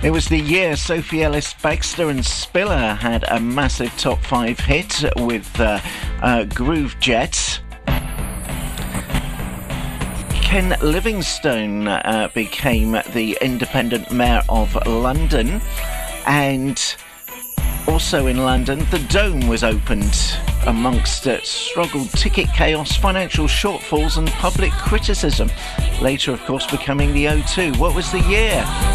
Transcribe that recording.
It was the year Sophie Ellis-Bextor and Spiller had a massive top 5 hit with Groove Jet. Ken Livingstone became the independent mayor of London, and also in London the Dome was opened amongst struggle, ticket chaos, financial shortfalls and public criticism, later of course becoming the O2. What was the year?